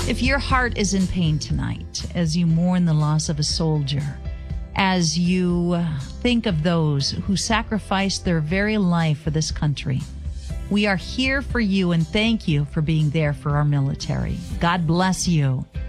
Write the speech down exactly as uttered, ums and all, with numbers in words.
If your heart is in pain tonight as you mourn the loss of a soldier, as you uh, think of those who sacrificed their very life for this country, we are here for you and thank you for being there for our military. God bless you.